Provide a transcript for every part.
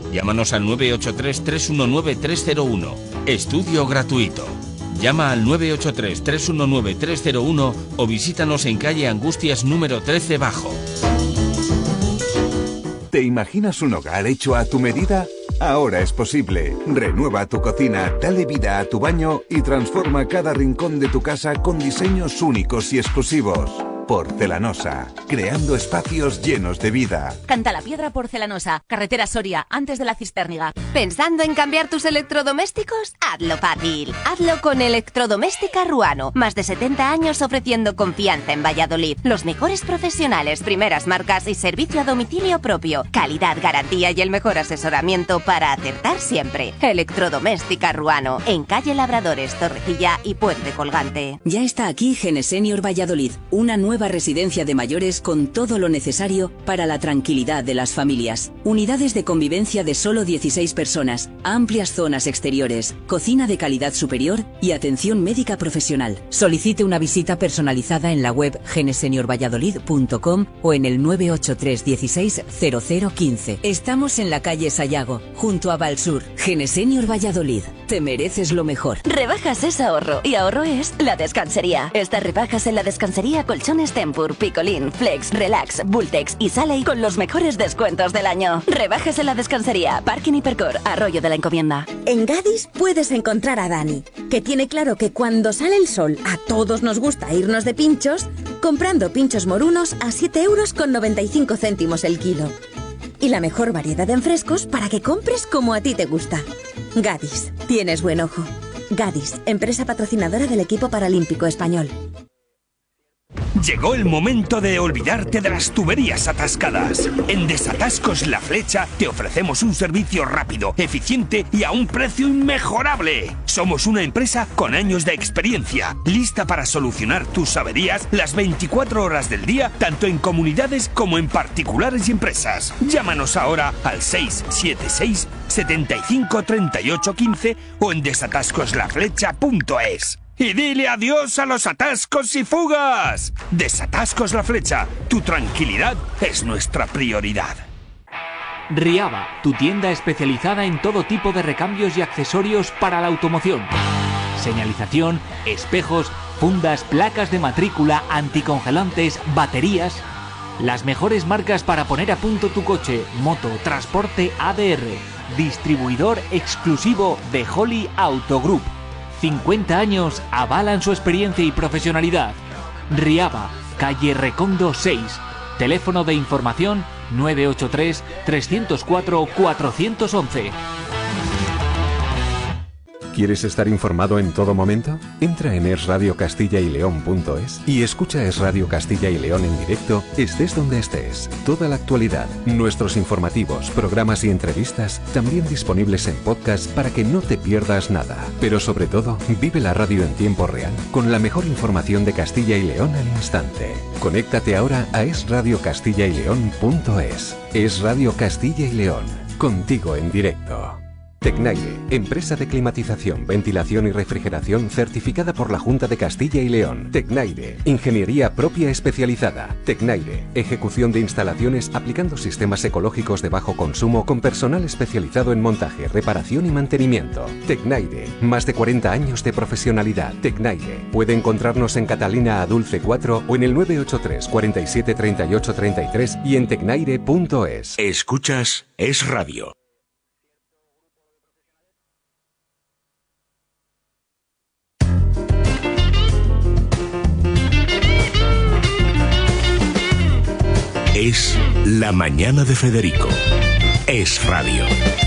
Llámanos al 983-319-301. Estudio gratuito. Llama al 983-319-301 o visítanos en calle Angustias número 13 Bajo. ¿Te imaginas un hogar hecho a tu medida? Ahora es posible. Renueva tu cocina, dale vida a tu baño y transforma cada rincón de tu casa con diseños únicos y exclusivos. Porcelanosa, creando espacios llenos de vida. Cantalapiedra Porcelanosa, carretera Soria, antes de la Cistérniga. ¿Pensando en cambiar tus electrodomésticos? Hazlo fácil. Hazlo con Electrodoméstica Ruano. Más de 70 años ofreciendo confianza en Valladolid. Los mejores profesionales, primeras marcas y servicio a domicilio propio. Calidad, garantía y el mejor asesoramiento para acertar siempre. Electrodoméstica Ruano. En calle Labradores, Torrecilla y Puente Colgante. Ya está aquí Genesenior Valladolid, una nueva residencia de mayores con todo lo necesario para la tranquilidad de las familias. Unidades de convivencia de solo 16 personas, amplias zonas exteriores, cocina de calidad superior y atención médica profesional. Solicite una visita personalizada en la web geneseniorvalladolid.com o en el 983 16 0015. Estamos en la calle Sayago, junto a Valsur. Genesenior Valladolid. Te mereces lo mejor. Rebajas es ahorro y ahorro es La Descansería. Estas rebajas en La Descansería, colchones Tempur, Picolín, Flex, Relax, Bultex y Saley con los mejores descuentos del año. Rebajas en La Descansería, Parking Hipercor, Arroyo de la Encomienda. En Gadis puedes encontrar a Dani, que tiene claro que cuando sale el sol a todos nos gusta irnos de pinchos, comprando pinchos morunos a 7,95 € el kilo. Y la mejor variedad en frescos para que compres como a ti te gusta. Gadis, tienes buen ojo. Gadis, empresa patrocinadora del equipo paralímpico español. Llegó el momento de olvidarte de las tuberías atascadas. En Desatascos La Flecha te ofrecemos un servicio rápido, eficiente y a un precio inmejorable. Somos una empresa con años de experiencia, lista para solucionar tus averías las 24 horas del día, tanto en comunidades como en particulares y empresas. Llámanos ahora al 676 75 38 15 o en desatascoslaflecha.es. Y dile adiós a los atascos y fugas. Desatascos La Flecha. Tu tranquilidad es nuestra prioridad. Riaba, tu tienda especializada en todo tipo de recambios y accesorios para la automoción. Señalización, espejos, fundas, placas de matrícula, anticongelantes, baterías. Las mejores marcas para poner a punto tu coche, moto, transporte ADR. Distribuidor exclusivo de Holly Auto Group. 50 años avalan su experiencia y profesionalidad. Riaba, calle Recondo 6. Teléfono de información 983 304 411. ¿Quieres estar informado en todo momento? Entra en esradiocastilla-y-león.es y escucha Es Radio Castilla y León en directo, estés donde estés. Toda la actualidad, nuestros informativos, programas y entrevistas, también disponibles en podcast para que no te pierdas nada. Pero sobre todo, vive la radio en tiempo real, con la mejor información de Castilla y León al instante. Conéctate ahora a esradiocastilla-y-león.es. Es Radio Castilla y León, contigo en directo. Tecnaire, empresa de climatización, ventilación y refrigeración certificada por la Junta de Castilla y León. Tecnaire, ingeniería propia especializada. Tecnaire, ejecución de instalaciones aplicando sistemas ecológicos de bajo consumo con personal especializado en montaje, reparación y mantenimiento. Tecnaire, más de 40 años de profesionalidad. Tecnaire, puede encontrarnos en Catalina Adulce 4 o en el 983 47 38 33 y en tecnaire.es. Escuchas Es Radio. Es la mañana de Federico. Es Radio.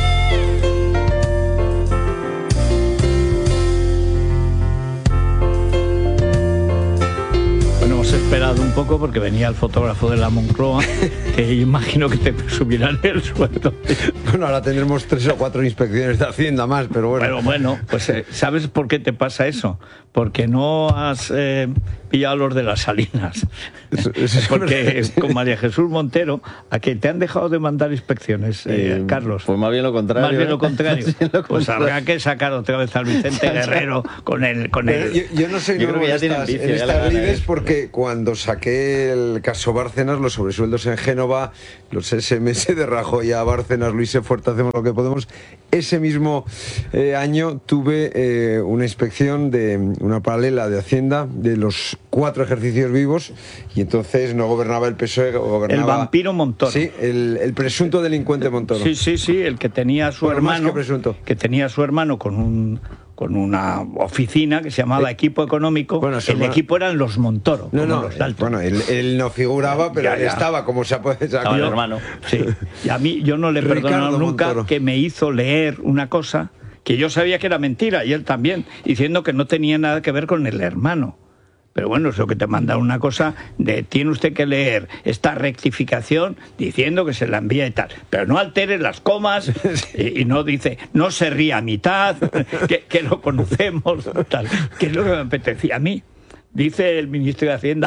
Bueno, hemos esperado un poco porque venía el fotógrafo de la Moncloa, que imagino que te subirán el sueldo. Bueno, ahora tendremos 3 o 4 inspecciones de Hacienda más, pero bueno. Pero bueno, pues ¿sabes por qué te pasa eso? Porque no has pillado a los de las Salinas. Porque con María Jesús Montero, ¿a que te han dejado de mandar inspecciones, Carlos? Pues más bien lo contrario. Más bien lo contrario. Pues habrá que sacar otra vez al Vicente Guerrero con el... Yo no sé, yo creo que ya tienen vicio, en estas lides, porque cuando saqué el caso Bárcenas, los sobresueldos en Génova, los SMS de Rajoy a Bárcenas, Luis Fuerte, hacemos lo que podemos, ese mismo año tuve una inspección de una paralela de Hacienda de los 4 ejercicios vivos, y entonces no gobernaba el PSOE, gobernaba... El vampiro Montoro. Sí, el presunto delincuente Montoro. Sí, el que tenía a su hermano... Que tenía a su hermano con una oficina que se llamaba Equipo Económico. Bueno, el equipo eran los Montoro. Bueno, él no figuraba, pero él estaba, como se puede sacar. El hermano. Sí. Y a mí, yo no le he perdonado nunca Montoro, que me hizo leer una cosa que yo sabía que era mentira, y él también, diciendo que no tenía nada que ver con el hermano. Pero bueno, es lo que te manda una cosa de tiene usted que leer esta rectificación diciendo que se la envía y tal. Pero no altere las comas y no dice, no se ría a mitad, que lo conocemos, tal. Que es lo que me apetecía a mí. Dice el ministro de Hacienda,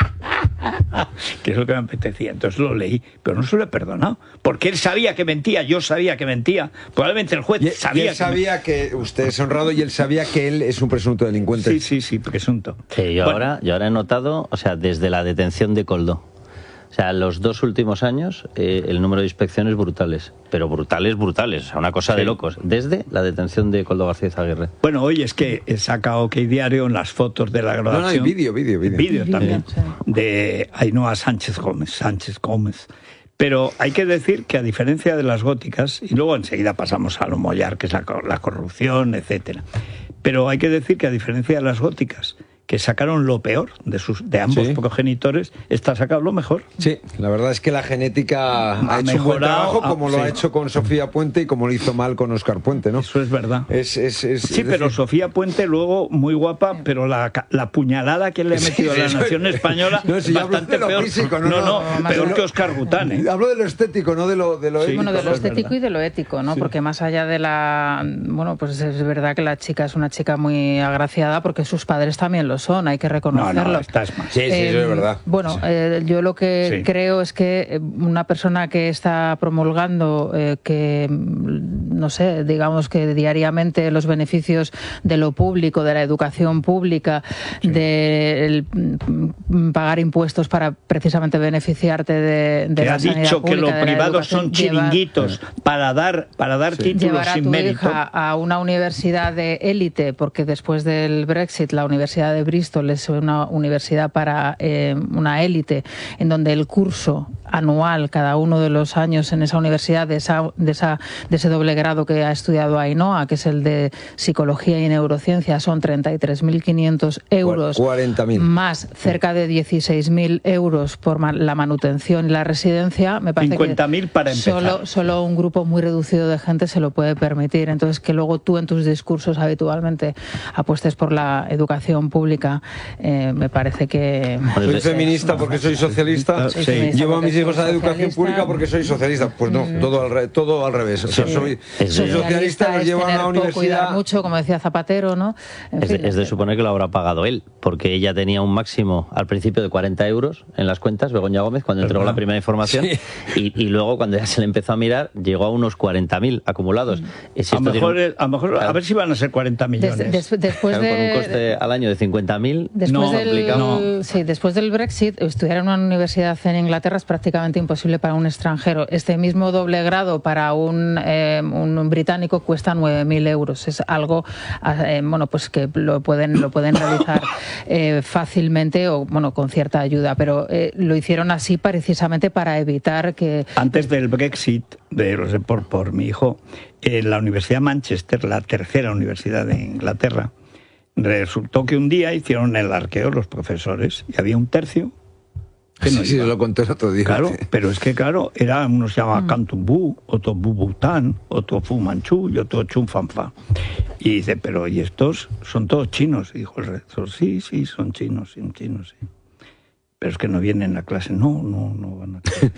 que es lo que me apetecía. Entonces lo leí, pero no se lo he perdonado. Porque él sabía que mentía, yo sabía que mentía. Probablemente el juez sabía que usted es honrado, y él sabía que él es un presunto delincuente. Sí, presunto. Sí, yo ahora he notado, o sea, desde la detención de Koldo, o sea, los 2 últimos años, el número de inspecciones brutales, pero brutales, o sea, una cosa de locos, desde la detención de Koldo García Izaguirre. Bueno, hoy es que he sacado OK Diario en las fotos de la graduación. No, hay vídeo también, de Ainhoa Sánchez Gómez. Pero hay que decir que, a diferencia de las góticas, y luego enseguida pasamos a lo mollar, que es la corrupción, etcétera. Pero hay que decir que, a diferencia de las góticas, que sacaron lo peor de ambos progenitores, está sacado lo mejor. Sí, la verdad es que la genética ha hecho un buen trabajo, como lo ha hecho con Sofía Puente y como lo hizo mal con Óscar Puente, ¿no? Eso es verdad. Sí, pero Sofía Puente luego muy guapa, pero la puñalada que le ha metido a la nación española es bastante peor. Físico, peor que Óscar Bután, ¿eh? Hablo de lo estético, no de lo ético. Bueno, de lo estético y de lo ético, ¿no? Sí. Porque más allá de la... Bueno, pues es verdad que la chica es una chica muy agraciada, porque sus padres también lo son, hay que reconocerlo. No, estás más. Sí, eso es verdad. Bueno, yo lo que creo es que una persona que está promulgando que, no sé, digamos que diariamente los beneficios de lo público, de la educación pública, de pagar impuestos para precisamente beneficiarte de la sanidad pública, que ha dicho que lo privado son chiringuitos para dar títulos llevar a sin tu mérito. Hija a una universidad de élite, porque después del Brexit la Universidad de Bristol es una universidad para una élite, en donde el curso anual cada uno de los años en esa universidad, de ese doble grado que ha estudiado Ainhoa, que es el de Psicología y Neurociencia, son 33.500 euros, 40.000 más cerca de 16.000 euros por la manutención y la residencia. Me parece 50.000 para empezar. Solo un grupo muy reducido de gente se lo puede permitir. Entonces, que luego tú en tus discursos habitualmente apuestes por la educación pública, me parece que... Soy feminista porque soy socialista. Llevo a mis hijos a la educación pública porque soy socialista. Pues no, todo al revés. O sea, soy socialista, los llevo a la universidad. Cuidar mucho, como decía Zapatero, ¿no? Es de suponer que lo habrá pagado él, porque ella tenía un máximo al principio de 40 euros en las cuentas, Begoña Gómez, cuando entregó la primera información, y luego cuando ya se le empezó a mirar, llegó a unos 40.000 acumulados. A lo mejor, a ver si van a ser 40 millones. Después con un coste al año de 50.000. Después del Brexit, estudiar en una universidad en Inglaterra es prácticamente imposible para un extranjero. Este mismo doble grado para un británico cuesta 9.000 euros. Es algo, pues que lo pueden realizar fácilmente o con cierta ayuda, pero lo hicieron así precisamente para evitar que... Antes del Brexit, por mi hijo, la Universidad de Manchester, la tercera universidad de Inglaterra, resultó que un día hicieron el arqueo los profesores y había un tercio que no iba. Lo conté el otro día. Claro, pero es que era uno se llama Cantumbú, otro Bubután, otro Fu Manchu y otro Chun Fanfa. Y dice, pero ¿y estos son todos chinos? Y dijo el rector, sí, son chinos, sí. Pero es que no vienen a clase. No van a clase.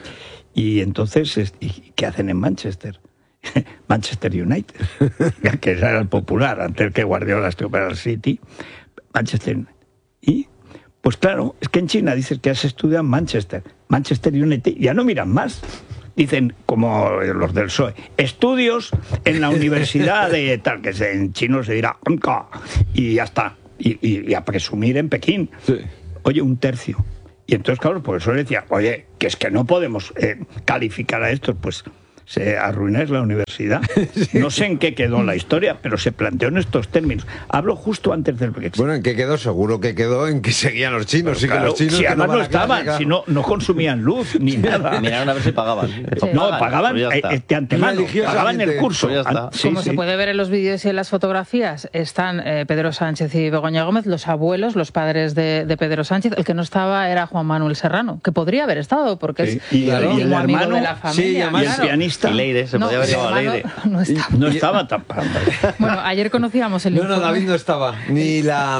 Y entonces, ¿qué hacen en Manchester? Manchester United, que era el popular, antes que Guardiola estuviera al City. Manchester United. Y Pues claro, es que en China dices que has estudiado en Manchester United, ya no miran más. Dicen, como los del PSOE, estudios en la universidad de tal, que en chino se dirá Anka, y ya está. Y a presumir en Pekín. Sí. Oye, 1/3. Y entonces, claro, el profesor decía, oye, que es que no podemos calificar a estos, pues se arruináis la universidad. No sé en qué quedó la historia, pero se planteó en estos términos. Hablo justo antes del Brexit. Bueno, ¿en qué quedó? Seguro que quedó en que seguían los chinos. Pero sí, claro, que los chinos si además no estaban, si no consumían luz ni nada. Miraron a ver si pagaban. Sí. No, pagaban de antemano, pagaban el curso. Como se puede ver en los vídeos y en las fotografías, están Pedro Sánchez y Begoña Gómez, los abuelos, los padres de Pedro Sánchez. El que no estaba era Juan Manuel Serrano, que podría haber estado, porque es y el hermano de la familia. Y el pianista. Y Leire, se podía haber llevado a Leire. No estaba tapando. Bueno, ayer conocíamos el informe. No, David no estaba, ni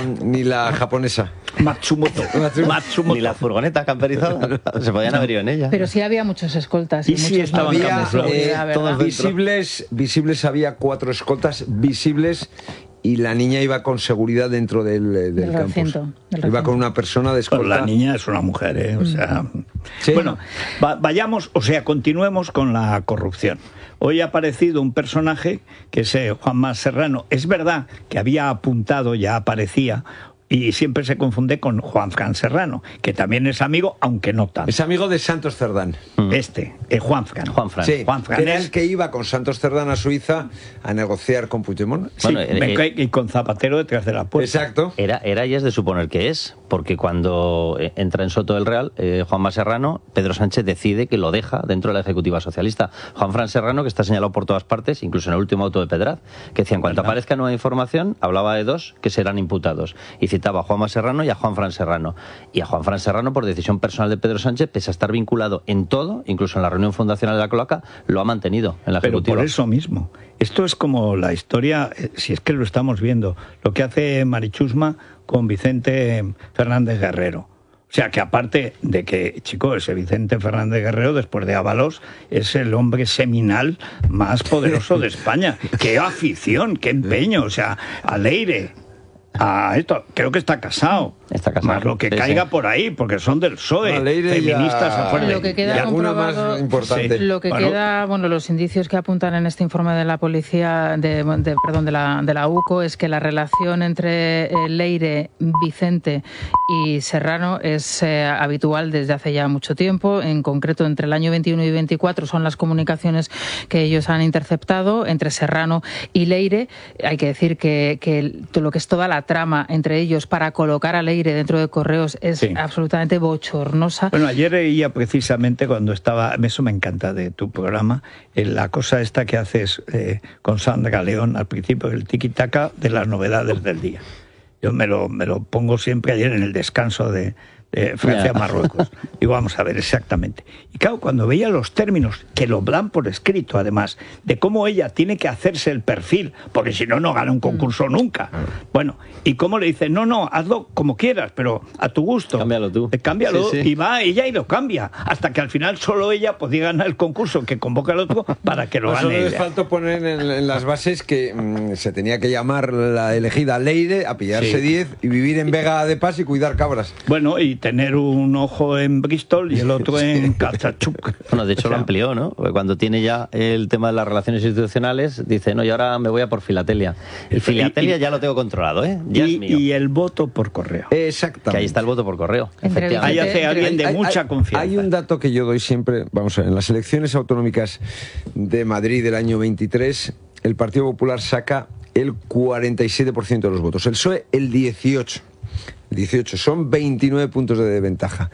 la japonesa. Matsumoto. Ni la furgoneta camperizada. Se podían haber ido en ella. Pero sí había muchos escoltas. Y sí estaban todos visibles, había 4 escoltas visibles. Y la niña iba con seguridad dentro del campus. Iba con una persona de escolta. Pero la niña es una mujer, o sea... Sí. Bueno, vayamos, o sea, continuemos con la corrupción. Hoy ha aparecido un personaje que es Juanma Serrano. Es verdad que había apuntado, ya aparecía... Y siempre se confunde con Juanfran Serrano, que también es amigo, aunque no tanto. Es amigo de Santos Cerdán. Juanfran. Sí, Juanfran era el que iba con Santos Cerdán a Suiza a negociar con Puigdemont. Bueno, y con Zapatero detrás de la puerta. Exacto. Era y es de suponer que es, porque cuando entra en Soto del Real, Juanma Serrano, Pedro Sánchez decide que lo deja dentro de la Ejecutiva Socialista. Juanfran Serrano, que está señalado por todas partes, incluso en el último auto de Pedraz, que decía, en cuanto aparezca nueva información, hablaba de 2 que serán imputados. Y citaba a Juanma Serrano y a Juanfran Serrano. Y a Juanfran Serrano, por decisión personal de Pedro Sánchez, pese a estar vinculado en todo, incluso en la reunión fundacional de la Cloaca, lo ha mantenido en la Ejecutiva. Pero por eso mismo. Esto es como la historia, si es que lo estamos viendo, lo que hace Marichusma con Vicente Fernández Guerrero. O sea, que aparte de que, chico, ese Vicente Fernández Guerrero, después de Ábalos, es el hombre seminal más poderoso de España. ¡Qué afición, qué empeño! O sea, a Leire... esto, creo que está casado. Más lo que caiga por ahí, porque son del PSOE, feministas a fuerte. Lo que queda comprobado, más importante. Lo que queda, los indicios que apuntan en este informe de la policía, de la UCO, es que la relación entre Leire, Vicente y Serrano es habitual desde hace ya mucho tiempo. En concreto, entre el año 21 y 24 son las comunicaciones que ellos han interceptado entre Serrano y Leire. Hay que decir que lo que es toda la trama entre ellos para colocar a Leire dentro de Correos es absolutamente bochornosa. Bueno, ayer leía precisamente cuando estaba, eso me encanta de tu programa, la cosa esta que haces con Sandra León al principio, el tiki-taka de las novedades del día. Yo me lo pongo siempre ayer en el descanso de Francia-Marruecos. Y vamos a ver exactamente. Y claro, cuando veía los términos, que lo dan por escrito además, de cómo ella tiene que hacerse el perfil, porque si no, no gana un concurso nunca. Bueno, y cómo le dice, no, hazlo como quieras, pero a tu gusto. Cámbialo tú. Cámbialo, sí. Y va ella y lo cambia, hasta que al final solo ella podía ganar el concurso, que convoca al otro para que lo gane ella. Solo les faltó poner en las bases que se tenía que llamar la elegida Leire, a pillarse 10 y vivir en Vega de Paz y cuidar cabras. Bueno, y tener un ojo en Bristol y el otro en Calchachuc. Bueno, de hecho lo amplió, ¿no? Porque cuando tiene ya el tema de las relaciones institucionales, dice, no, y ahora me voy a por Filatelia. El Filatelia ya lo tengo controlado, ya es mío. Y el voto por correo. Exactamente. Que ahí está el voto por correo. Ahí hace alguien de mucha confianza. Hay un dato que yo doy siempre, vamos a ver, en las elecciones autonómicas de Madrid del año 23, el Partido Popular saca el 47% de los votos, el PSOE el 18%. 18, son 29 puntos de ventaja.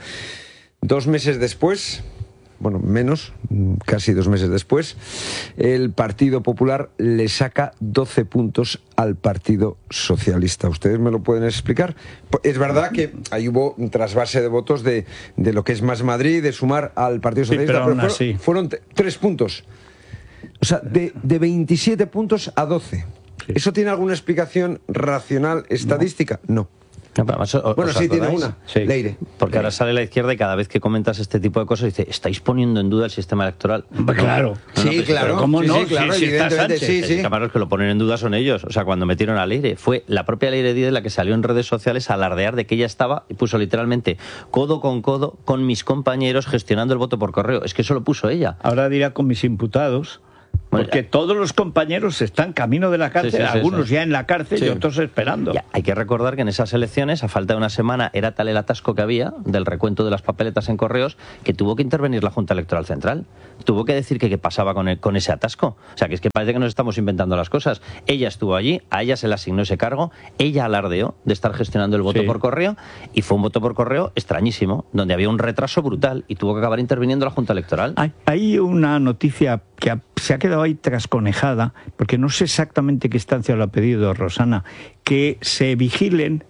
2 meses después, bueno, menos, casi 2 meses después, el Partido Popular le saca 12 puntos al Partido Socialista. ¿Ustedes me lo pueden explicar? Es verdad que ahí hubo un trasvase de votos de lo que es Más Madrid, de sumar al Partido Socialista, pero fueron 3 puntos. O sea, de 27 puntos a 12. Sí. ¿Eso tiene alguna explicación racional, estadística? No. Bueno, sí, tiene una, Leire. Porque ahora sale la izquierda y cada vez que comentas este tipo de cosas dice, estáis poniendo en duda el sistema electoral. Claro. Sí, claro. ¿Cómo no? Sí, claro, evidentemente, sí. Claro, los que lo ponen en duda son ellos. O sea, cuando metieron a Leire, fue la propia Leire Díez la que salió en redes sociales a alardear de que ella estaba, y puso literalmente codo con mis compañeros gestionando el voto por correo. Es que eso lo puso ella. Ahora dirá con mis imputados. Porque todos los compañeros están camino de la cárcel, algunos ya en la cárcel y otros esperando. Ya, hay que recordar que en esas elecciones, a falta de una semana, era tal el atasco que había del recuento de las papeletas en correos que tuvo que intervenir la Junta Electoral Central. Tuvo que decir que qué pasaba con ese atasco. O sea, que es que parece que nos estamos inventando las cosas. Ella estuvo allí, a ella se le asignó ese cargo, ella alardeó de estar gestionando el voto por correo y fue un voto por correo extrañísimo, donde había un retraso brutal y tuvo que acabar interviniendo la Junta Electoral. Hay una noticia que se ha quedado ahí trasconejada, porque no sé exactamente qué instancia lo ha pedido Rosana, que se vigile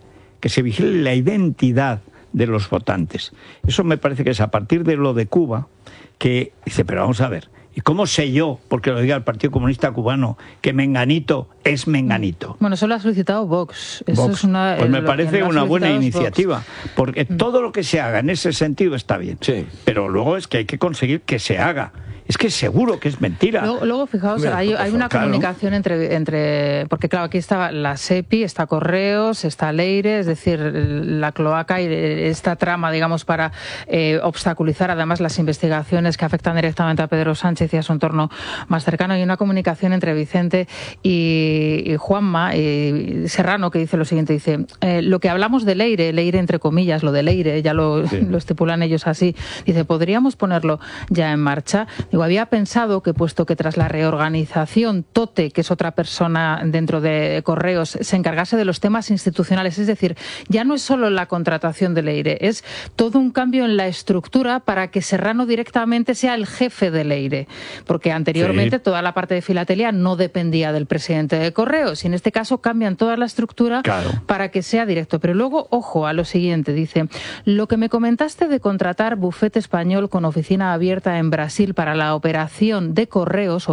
la identidad de los votantes. Eso me parece que es a partir de lo de Cuba, que dice, pero vamos a ver, ¿y cómo sé yo, porque lo diga el Partido Comunista Cubano, que Menganito es Menganito? Bueno, eso lo ha solicitado Vox. Eso Vox. Es una, pues me parece una buena iniciativa, Vox. porque todo lo que se haga en ese sentido está bien. Sí. Pero luego es que hay que conseguir que se haga. Es que seguro que es mentira. Luego fijaos, hay una comunicación entre... Porque claro, aquí está la SEPI, está Correos, está Leire, es decir, la cloaca y esta trama, digamos, para obstaculizar además las investigaciones que afectan directamente a Pedro Sánchez y a su entorno más cercano. Hay una comunicación entre Vicente y Juanma y Serrano que dice lo siguiente, dice, lo que hablamos de Leire entre comillas, lo de Leire, ya lo estipulan ellos así, dice, ¿podríamos ponerlo ya en marcha? Digo, había pensado que puesto que tras la reorganización Tote, que es otra persona dentro de Correos, se encargase de los temas institucionales, es decir, ya no es solo la contratación de Leire, es todo un cambio en la estructura para que Serrano directamente sea el jefe de Leire, porque anteriormente toda la parte de filatelia no dependía del presidente de Correos y en este caso cambian toda la estructura para que sea directo. Pero luego, ojo a lo siguiente, dice, lo que me comentaste de contratar bufete español con oficina abierta en Brasil para la operación de correos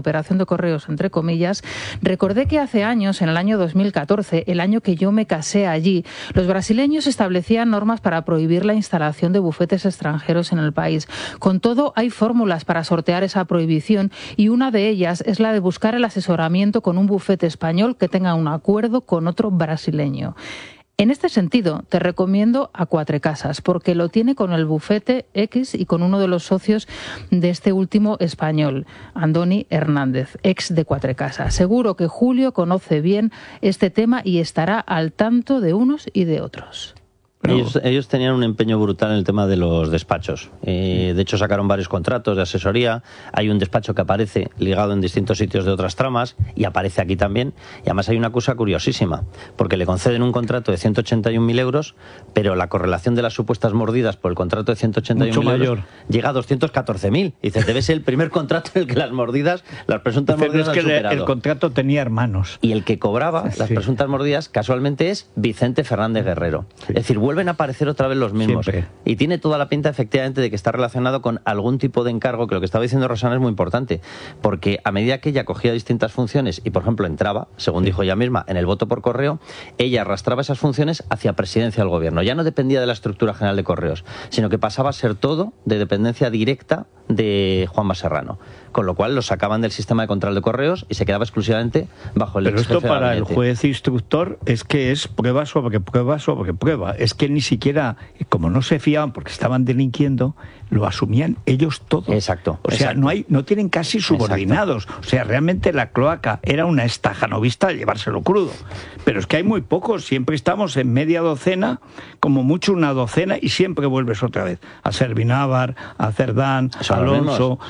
entre comillas, recordé que hace años, en el año 2014, el año que yo me casé allí, los brasileños establecían normas para prohibir la instalación de bufetes extranjeros en el país. Con todo, hay fórmulas para sortear esa prohibición y una de ellas es la de buscar el asesoramiento con un bufete español que tenga un acuerdo con otro brasileño. En este sentido, te recomiendo a Cuatrecasas, porque lo tiene con el bufete X y con uno de los socios de este último español, Andoni Hernández, ex de Cuatrecasas. Seguro que Julio conoce bien este tema y estará al tanto de unos y de otros. Ellos tenían un empeño brutal en el tema de los despachos. De hecho, sacaron varios contratos de asesoría. Hay un despacho que aparece ligado en distintos sitios de otras tramas y aparece aquí también. Y además hay una cosa curiosísima, porque le conceden un contrato de 181.000 euros, pero la correlación de las supuestas mordidas por el contrato de 181.000 euros llega a 214.000. Dice, debe ser el primer contrato en el que las presuntas mordidas han superado. El contrato tenía hermanos. Y el que cobraba las presuntas mordidas, casualmente, es Vicente Fernández Guerrero. Es decir, vuelven a aparecer otra vez los mismos. Siempre. Y tiene toda la pinta, efectivamente, de que está relacionado con algún tipo de encargo, que lo que estaba diciendo Rosana es muy importante, porque a medida que ella cogía distintas funciones y, por ejemplo, entraba, según dijo ella misma, en el voto por correo, ella arrastraba esas funciones hacia presidencia del gobierno. Ya no dependía de la estructura general de Correos, sino que pasaba a ser todo de dependencia directa de Juanma Serrano. Con lo cual lo sacaban del sistema de control de Correos y se quedaba exclusivamente bajo el Pero esto para el juez instructor es que es prueba sobre prueba sobre prueba. Es que ni siquiera, como no se fiaban porque estaban delinquiendo, lo asumían ellos todo. Exacto. O sea, no tienen casi subordinados. O sea, realmente la cloaca era una estajanovista de llevárselo crudo. Pero es que hay muy pocos. Siempre estamos en media docena, como mucho una docena, y siempre vuelves otra vez a Servinávar, a Cerdán, a Alonso.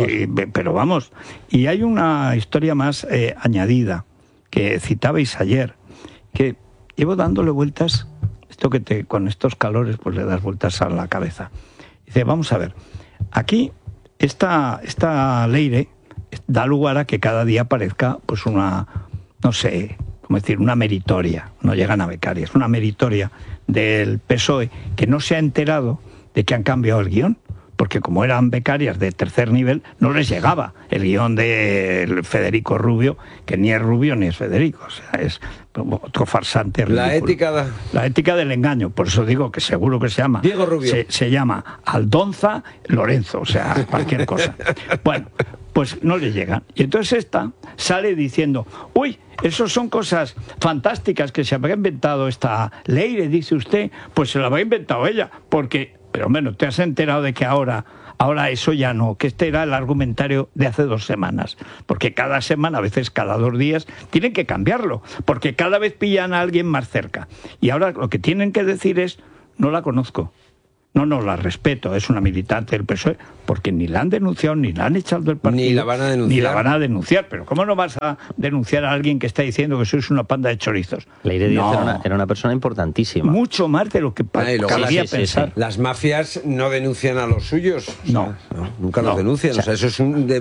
Pero vamos, y hay una historia más añadida que citabais ayer, que llevo dándole vueltas, esto que con estos calores pues le das vueltas a la cabeza. Dice, vamos a ver, aquí esta Leire da lugar a que cada día parezca pues una, no sé, cómo decir, una meritoria, no llegan a becarias, una meritoria del PSOE que no se ha enterado de que han cambiado el guión. porque como eran becarias de tercer nivel, no les llegaba el guión de Federico Rubio, que ni es Rubio ni es Federico, o sea, es otro farsante ridículo. La ética del engaño, por eso digo que seguro que se llama Diego Rubio. Se llama Aldonza Lorenzo, o sea, cualquier cosa. Bueno, pues no le llegan. Y entonces esta sale diciendo, uy, eso son cosas fantásticas que se habrá inventado esta Leire, dice usted, pues se la habrá inventado ella, porque, pero bueno, te has enterado de que ahora eso ya no, que este era el argumentario de hace 2 semanas, porque cada semana, a veces cada 2 días, tienen que cambiarlo, porque cada vez pillan a alguien más cerca. Y ahora lo que tienen que decir es, no la conozco. No, la respeto, es una militante del PSOE, porque ni la han denunciado, ni la han echado del partido. Ni la van a denunciar. Ni la van a denunciar, pero ¿cómo no vas a denunciar a alguien que está diciendo que sois una panda de chorizos? Leire Díaz era una persona importantísima. Mucho más de lo que cabría pensar. Las mafias no denuncian a los suyos. Nunca los denuncian. O sea, eso es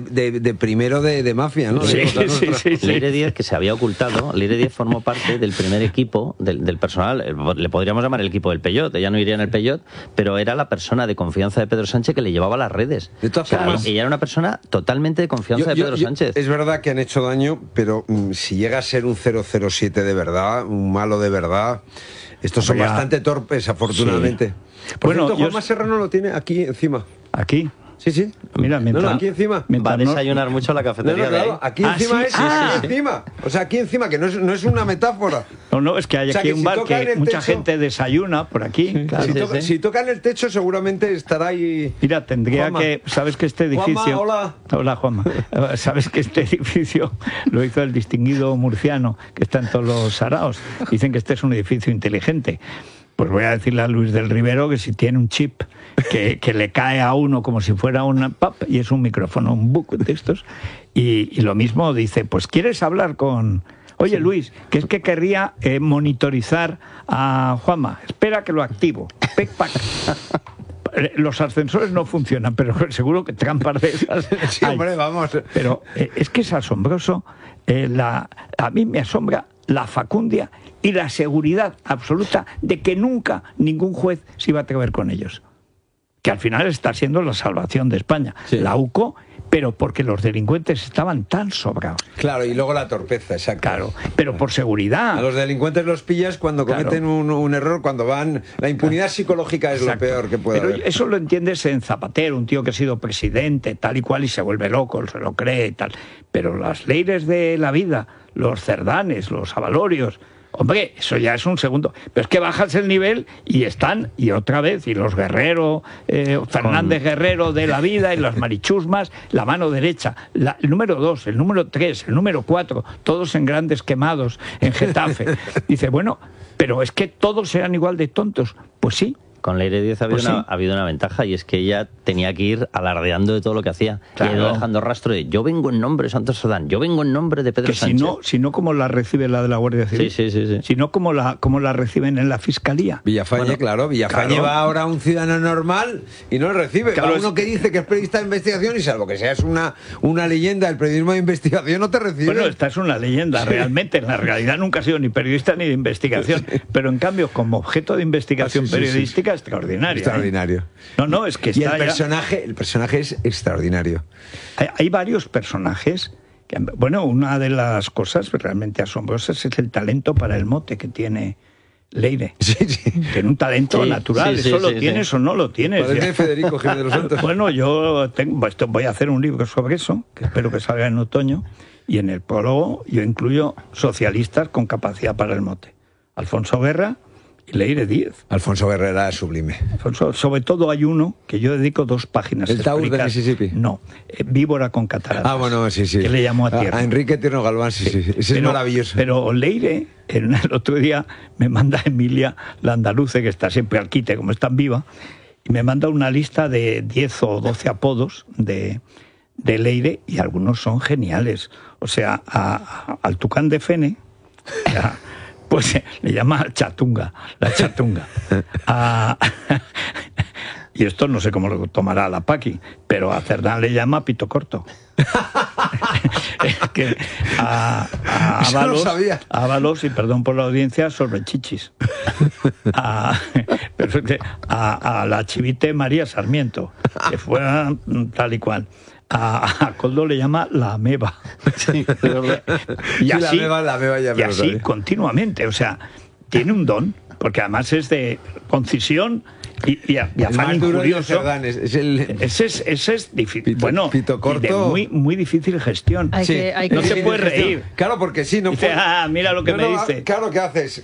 de primero de mafia, ¿no? Sí. Leire Díaz, que se había ocultado, Leire Díaz formó parte del primer equipo del personal, le podríamos llamar el equipo del Peyot, ella no iría en el Peyot, pero era la persona de confianza de Pedro Sánchez que le llevaba las redes. De todas formas, ella era una persona totalmente de confianza de Pedro Sánchez. Es verdad que han hecho daño, pero si llega a ser un 007 de verdad, un malo de verdad, estos son bastante torpes, afortunadamente. Sí. Por cierto, Juanma Serrano lo tiene aquí encima. ¿Aquí? Sí. Mira, aquí encima. Va a desayunar mucho la cafetería. Claro, aquí encima encima. O sea, aquí encima, que no es una metáfora. No, es que hay aquí un bar que mucha gente desayuna por aquí. Sí, claro. Si tocan el techo, seguramente estará ahí. Mira, tendría Juanma. que. ¿Sabes que este edificio. Juanma, hola, Juanma. ¿Sabes que este edificio lo hizo el distinguido murciano que está en todos los saraos? Dicen que este es un edificio inteligente. Pues voy a decirle a Luis del Rivero que si tiene un chip que le cae a uno como si fuera una pap, y es un micrófono, un book de estos, y lo mismo dice, pues ¿quieres hablar con...? Oye, Luis, que es que querría monitorizar a Juanma. Espera que lo activo. Pec, pac. Los ascensores no funcionan, pero seguro que trampas de esas. Sí, hombre, vamos. Pero es que es asombroso. A mí me asombra la facundia y la seguridad absoluta de que nunca ningún juez se iba a atrever con ellos. Que al final está siendo la salvación de España. Sí. La UCO, pero porque los delincuentes estaban tan sobrados. Claro, y luego la torpeza, exacto. Claro, pero por seguridad. A los delincuentes los pillas cuando cometen un error, cuando van... La impunidad psicológica es lo peor que puede haber. Eso lo entiendes en Zapatero, un tío que ha sido presidente, tal y cual, y se vuelve loco, se lo cree y tal. Pero las leyes de la vida, los Cerdanes, los Avalorios... Hombre, eso ya es un segundo. Pero es que bajas el nivel y están, y otra vez, y los Guerrero, Fernández Guerrero de la vida, y las Marichusmas, la mano derecha, el número 2, el número 3, el número 4, todos en grandes quemados en Getafe. Dice, bueno, pero es que todos eran igual de tontos. Pues sí. Con Leire Díaz ha habido una ventaja, y es que ella tenía que ir alardeando de todo lo que hacía. Claro. Y ha ido dejando rastro de, yo vengo en nombre de Santos Sardán, yo vengo en nombre de Pedro Sánchez. Si no, ¿cómo la recibe la de la Guardia Civil? Sí. Si no, ¿cómo la reciben en la Fiscalía? Villafañe, Villafañe va ahora a un ciudadano normal y no le recibe. Claro, uno que dice que es periodista de investigación, y salvo que seas una leyenda del periodismo de investigación, no te recibe. Bueno, esta es una leyenda, realmente. En la realidad nunca ha sido ni periodista ni de investigación. Pero en cambio, como objeto de investigación periodística, extraordinaria. Extraordinario. No, es que y el personaje es extraordinario. Hay varios personajes. Bueno, una de las cosas realmente asombrosas es el talento para el mote que tiene Leire. Sí. Tiene un talento natural. ¿Eso lo tienes o no lo tienes? Parece Federico Jiménez de los Santos. Bueno, yo voy a hacer un libro sobre eso, que espero que salga en otoño, y en el prólogo yo incluyo socialistas con capacidad para el mote. Alfonso Guerra y Leire Díaz. Alfonso Guerra era sublime. Sobre todo hay uno que yo dedico 2 páginas. ¿El Taur de Mississippi? No, Víbora con cataratas. Bueno, sí. Que le llamó a tierra. A Enrique Tierno Galván, sí. Ese es maravilloso. Pero Leire, el otro día me manda Emilia, la andaluce, que está siempre al quite, como es tan viva, y me manda una lista de 10 o 12 apodos de Leire, y algunos son geniales. O sea, al Tucán de Fene... pues le llama Chatunga, la Chatunga. Y esto no sé cómo lo tomará la Paqui, pero a Cerdán le llama Pito Corto. Ábalos, y perdón por la audiencia, sobre chichis. A la chivite María Sarmiento, que fue tal y cual. A Coldo le llama la ameba. Sí, y así, la ameba ya y así continuamente. O sea, tiene un don, porque además es de concisión y afán injurioso. Ese es difícil. Bueno, pito corto, de muy difícil gestión. No se puede reír. Claro, porque sí, no dice, mira lo que me dice. Claro, ¿qué haces?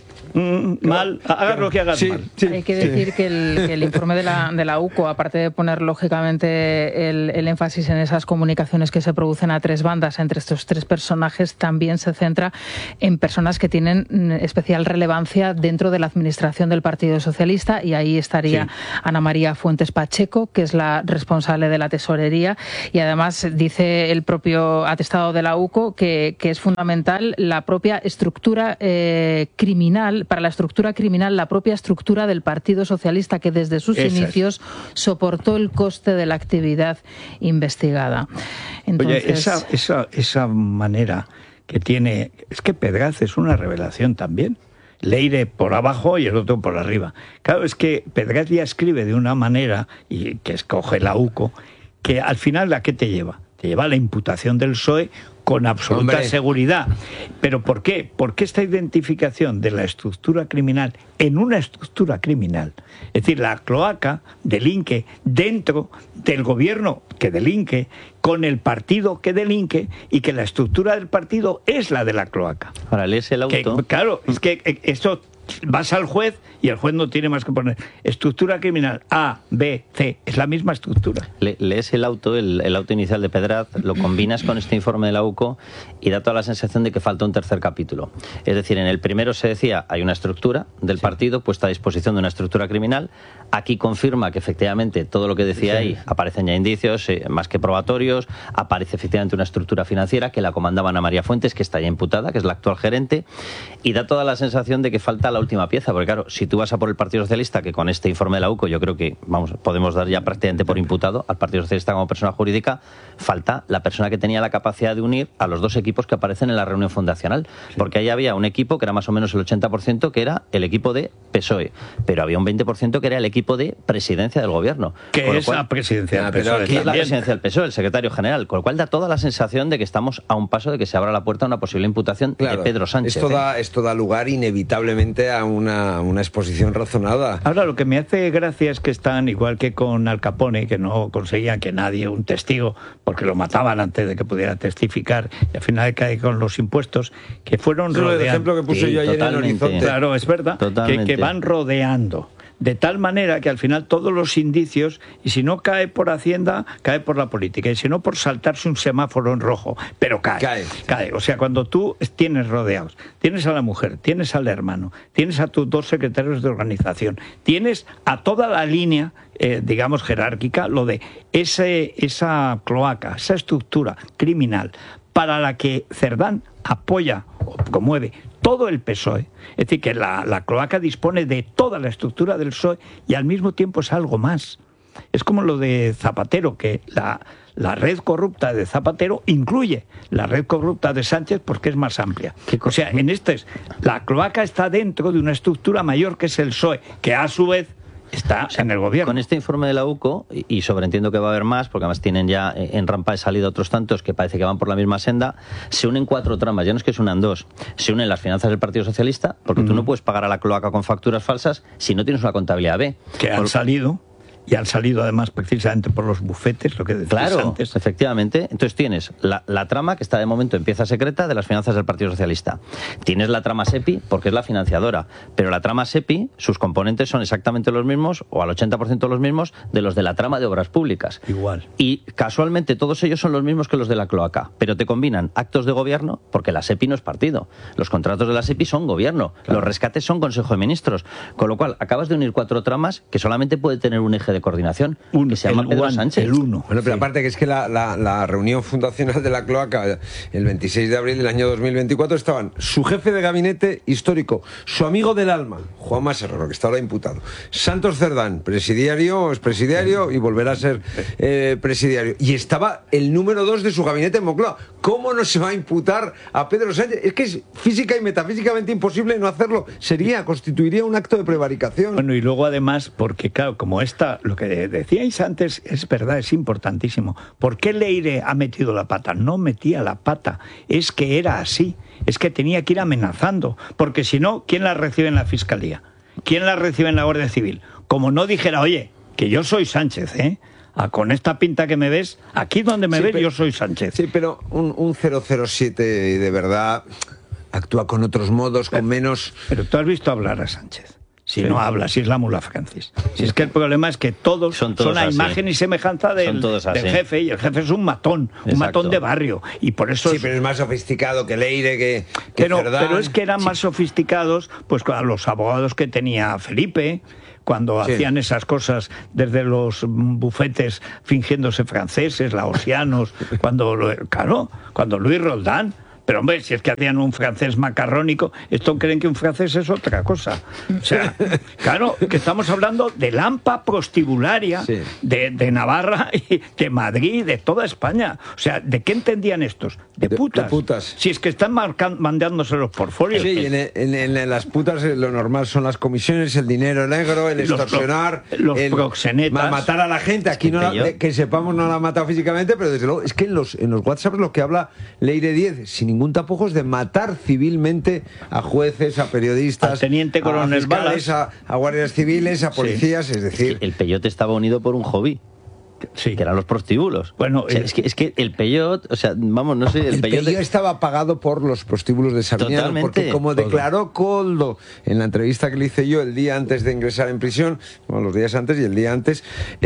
Mal, hagas lo que hagas mal. Hay que decir que el informe de la UCO, aparte de poner lógicamente el énfasis en esas comunicaciones que se producen a tres bandas entre estos tres personajes, también se centra en personas que tienen especial relevancia dentro de la administración del Partido Socialista, y ahí estaría Ana María Fuentes Pacheco, que es la responsable de la tesorería, y además dice el propio atestado de la UCO que es fundamental la propia estructura criminal, para la estructura criminal, la propia estructura del Partido Socialista, que desde sus inicios soportó el coste de la actividad investigada. Entonces... Oye, esa manera que tiene... Es que Pedraz es una revelación también. Leire por abajo y el otro por arriba. Claro, es que Pedraz ya escribe de una manera, y que escoge la UCO, que al final, ¿a qué te lleva? Te lleva a la imputación del PSOE con absoluta seguridad. ¿Pero por qué? Porque esta identificación de la estructura criminal en una estructura criminal, es decir, la cloaca delinque dentro del gobierno que delinque, con el partido que delinque, y que la estructura del partido es la de la cloaca. Ahora, lees el auto. Claro, es que esto... Vas al juez y el juez no tiene más que poner estructura criminal A, B, C, es la misma estructura. Lees el auto inicial de Pedraz, lo combinas con este informe de la UCO y da toda la sensación de que falta un tercer capítulo. Es decir, en el primero se decía hay una estructura del partido puesta a disposición de una estructura criminal. Aquí confirma que efectivamente todo lo que decía ahí, aparecen ya indicios más que probatorios, aparece efectivamente una estructura financiera que la comandaba Ana María Fuentes, que está ya imputada, que es la actual gerente, y da toda la sensación de que falta la última pieza, porque claro, si tú vas a por el Partido Socialista, que con este informe de la UCO yo creo que podemos dar ya prácticamente por imputado al Partido Socialista como persona jurídica, falta la persona que tenía la capacidad de unir a los dos equipos que aparecen en la reunión fundacional, porque ahí había un equipo que era más o menos el 80%, que era el equipo de PSOE, pero había un 20% que era el equipo de presidencia del gobierno. Que es la presidencia del PSOE. Que es la presidencia del PSOE, el secretario general, con lo cual da toda la sensación de que estamos a un paso de que se abra la puerta a una posible imputación de Pedro Sánchez. Esto da lugar inevitablemente a una exposición razonada. Ahora, lo que me hace gracia es que están igual que con Al Capone, que no conseguían que nadie, un testigo, porque lo mataban antes de que pudiera testificar, y al final cae con los impuestos, que fueron rodeando. El ejemplo que puse yo ayer en Horizonte. Claro, es verdad, que van rodeando. De tal manera que al final todos los indicios, y si no cae por Hacienda, cae por la política, y si no por saltarse un semáforo en rojo, pero cae. O sea, cuando tú tienes rodeados, tienes a la mujer, tienes al hermano, tienes a tus dos secretarios de organización, tienes a toda la línea, digamos, jerárquica, lo de esa cloaca, esa estructura criminal para la que Cerdán apoya o promueve todo el PSOE, es decir, que la cloaca dispone de toda la estructura del PSOE y al mismo tiempo es algo más. Es como lo de Zapatero, que la red corrupta de Zapatero incluye la red corrupta de Sánchez porque es más amplia. O sea, la cloaca está dentro de una estructura mayor que es el PSOE, que a su vez está en el gobierno. Con este informe de la UCO, y sobreentiendo que va a haber más, porque además tienen ya en rampa de salida otros tantos que parece que van por la misma senda, se unen 4 tramas, ya no es que se unan 2, se unen las finanzas del Partido Socialista, porque tú no puedes pagar a la cloaca con facturas falsas si no tienes una contabilidad B. Que han salido... Y han salido además precisamente por los bufetes, lo que decías antes. Claro, efectivamente. Entonces tienes la trama, que está de momento en pieza secreta, de las finanzas del Partido Socialista. Tienes la trama SEPI, porque es la financiadora. Pero la trama SEPI, sus componentes son exactamente los mismos, o al 80% los mismos, de los de la trama de obras públicas. Igual. Y casualmente todos ellos son los mismos que los de la cloaca. Pero te combinan actos de gobierno, porque la SEPI no es partido. Los contratos de la SEPI son gobierno. Claro. Los rescates son Consejo de Ministros. Con lo cual, acabas de unir 4 tramas que solamente puede tener un eje de coordinación, que se llama Pedro Sánchez. Bueno, pero aparte que es que la reunión fundacional de la cloaca, el 26 de abril del año 2024, estaban su jefe de gabinete histórico, su amigo del alma, Juanma Serrano, que está ahora imputado, Santos Cerdán, presidiario, expresidiario y volverá a ser presidiario, y estaba el número 2 de su gabinete en Moncloa. ¿Cómo no se va a imputar a Pedro Sánchez? Es que es física y metafísicamente imposible no hacerlo. Constituiría un acto de prevaricación. Bueno, y luego además, porque claro, como lo que decíais antes es verdad, es importantísimo. ¿Por qué Leire ha metido la pata? No metía la pata, es que era así, es que tenía que ir amenazando, porque si no, ¿quién la recibe en la Fiscalía? ¿Quién la recibe en la Guardia Civil? Como no dijera, oye, que yo soy Sánchez, con esta pinta que me ves, aquí donde me ves yo soy Sánchez. Sí, pero un 007 de verdad actúa con otros modos, con menos... Pero tú has visto hablar a Sánchez. Si no habla, si es la mula Francis. Si es que el problema es que todos son la imagen y semejanza del jefe, y el jefe es un matón, un matón de barrio. Y por eso sí, pero es más sofisticado que Leire, que pero es que eran más sofisticados pues con los abogados que tenía Felipe, cuando hacían esas cosas desde los bufetes fingiéndose franceses, laosianos, cuando Luis Roldán. Pero hombre, si es que hacían un francés macarrónico, ¿esto creen que un francés es otra cosa? O sea, claro, que estamos hablando de lampa prostibularia de Navarra y de Madrid, de toda España. O sea, ¿de qué entendían estos? De putas. Si es que están mandándose los portfolios. Sí, y en las putas lo normal son las comisiones, el dinero negro, el extorsionar, los proxenetas. Matar a la gente. Aquí que sepamos no la ha matado físicamente, pero desde luego es que en los WhatsApp lo que habla Leire 10, sin ningún tapujo, es de matar civilmente a jueces, a periodistas, al teniente coronel fiscales, a guardias civiles, a policías, es decir... El Peyote estaba unido por un hobby. Que eran los prostíbulos. Bueno, es que el Peyot, o sea, vamos, no sé, el Peyot estaba pagado por los prostíbulos de Sardiniano, porque como declaró Koldo en la entrevista que le hice yo el día antes de ingresar en prisión, bueno, los días antes y el día antes,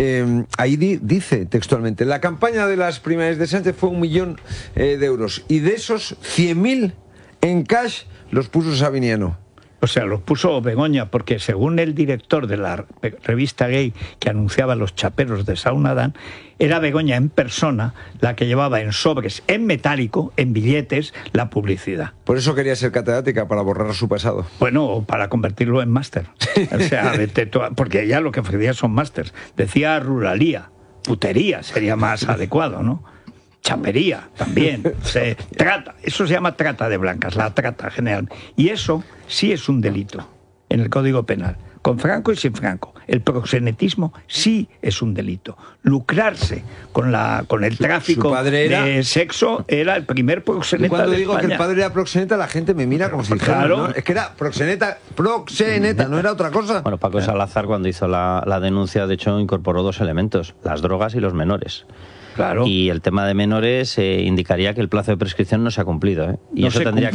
ahí dice textualmente: la campaña de las primarias de Sánchez fue 1 millón de euros, y de esos 100.000 en cash los puso Sabiniano. O sea, los puso Begoña, porque según el director de la revista gay que anunciaba los chaperos de Saunadán, era Begoña en persona la que llevaba en sobres, en metálico, en billetes, la publicidad. Por eso quería ser catedrática, para borrar su pasado. Bueno, o para convertirlo en máster. O sea, porque ya lo que ofrecía son másters. Decía ruralía, putería sería más adecuado, ¿no? Chapería también, trata, eso se llama trata de blancas, la trata general. Y eso sí es un delito en el Código Penal, con Franco y sin Franco. El proxenetismo sí es un delito. Lucrarse con el tráfico de sexo era el primer proxeneta. Y cuando de digo España. Que el padre era proxeneta, la gente me mira como si dijera, ¿no? Es que era proxeneta, no era otra cosa. Bueno, Paco Salazar, cuando hizo la denuncia, de hecho, incorporó 2 elementos: las drogas y los menores. Claro. Y el tema de menores indicaría que el plazo de prescripción no se ha cumplido, Y eso se tendría